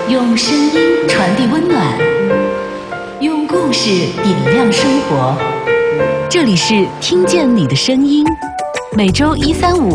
用声音传递温暖，用故事点亮生活。这里是听见你的声音，每周1、3、5